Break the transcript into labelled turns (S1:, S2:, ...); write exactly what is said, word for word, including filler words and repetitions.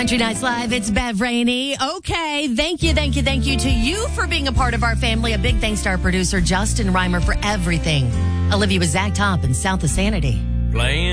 S1: Country Nights Live, it's Bev Rainey. Okay, thank you, thank you, thank you to you for being a part of our family. A big thanks to our producer, Justin Reimer, for everything. Olivia with Zach Top and South of Sanity.
S2: Playing.